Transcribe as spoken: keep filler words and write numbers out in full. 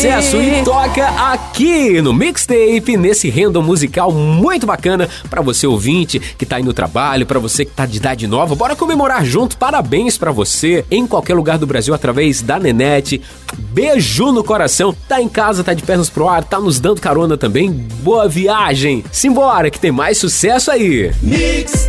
sucesso e toca aqui no Mixtape, nesse random musical muito bacana pra você ouvinte que tá aí no trabalho, pra você que tá de idade nova. Bora comemorar junto, parabéns pra você em qualquer lugar do Brasil através da Nenete. Beijo no coração, tá em casa, tá de pernas pro ar, tá nos dando carona também. Boa viagem, simbora que tem mais sucesso aí. Mix